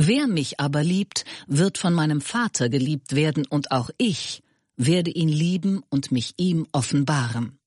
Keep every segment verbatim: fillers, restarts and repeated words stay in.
Wer mich aber liebt, wird von meinem Vater geliebt werden, und auch ich werde ihn lieben und mich ihm offenbaren.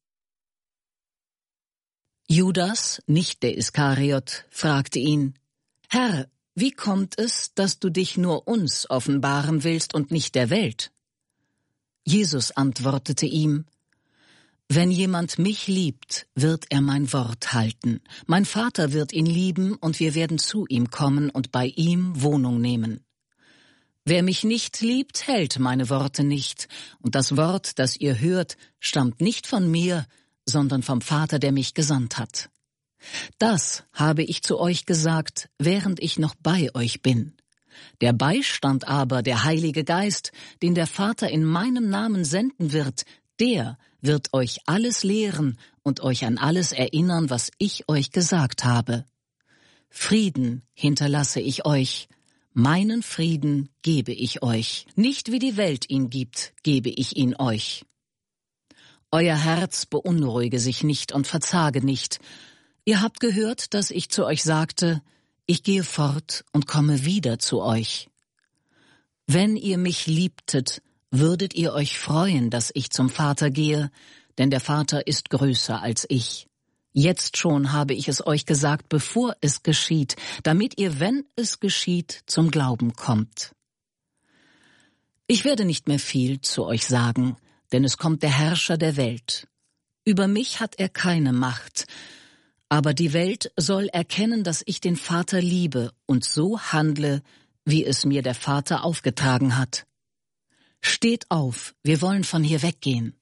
Judas, nicht der Iskariot, fragte ihn: Herr, wie kommt es, dass du dich nur uns offenbaren willst und nicht der Welt? Jesus antwortete ihm: Wenn jemand mich liebt, wird er mein Wort halten. Mein Vater wird ihn lieben, und wir werden zu ihm kommen und bei ihm Wohnung nehmen. Wer mich nicht liebt, hält meine Worte nicht, und das Wort, das ihr hört, stammt nicht von mir, sondern vom Vater, der mich gesandt hat. Das habe ich zu euch gesagt, während ich noch bei euch bin. Der Beistand aber, der Heilige Geist, den der Vater in meinem Namen senden wird, der wird euch alles lehren und euch an alles erinnern, was ich euch gesagt habe. Frieden hinterlasse ich euch, meinen Frieden gebe ich euch. Nicht wie die Welt ihn gibt, gebe ich ihn euch. Euer Herz beunruhige sich nicht und verzage nicht. Ihr habt gehört, dass ich zu euch sagte, ich gehe fort und komme wieder zu euch. Wenn ihr mich liebtet, würdet ihr euch freuen, dass ich zum Vater gehe, denn der Vater ist größer als ich. Jetzt schon habe ich es euch gesagt, bevor es geschieht, damit ihr, wenn es geschieht, zum Glauben kommt. Ich werde nicht mehr viel zu euch sagen, denn es kommt der Herrscher der Welt. Über mich hat er keine Macht, aber die Welt soll erkennen, dass ich den Vater liebe und so handle, wie es mir der Vater aufgetragen hat. Steht auf, wir wollen von hier weggehen.